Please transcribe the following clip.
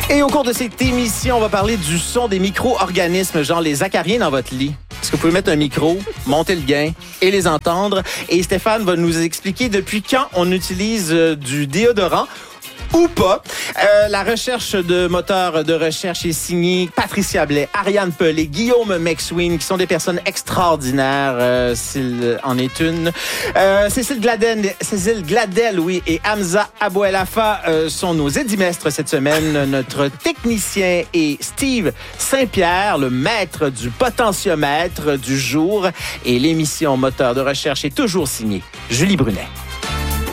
Et au cours de cette émission, on va parler du son des micro-organismes, genre les acariens dans votre lit. Est-ce que vous pouvez mettre un micro, monter le gain et les entendre? Et Stéphane va nous expliquer depuis quand on utilise du déodorant ou pas. La recherche de moteurs de recherche est signée Patricia Blais, Ariane Pelé, Guillaume McSween, qui sont des personnes extraordinaires, s'il en est une. Cécile Gladel, oui, et Hamza Abouelafa sont nos édimestres cette semaine. Notre technicien est Steve Saint-Pierre, le maître du potentiomètre du jour. Et l'émission Moteur de recherche est toujours signée Julie Brunet.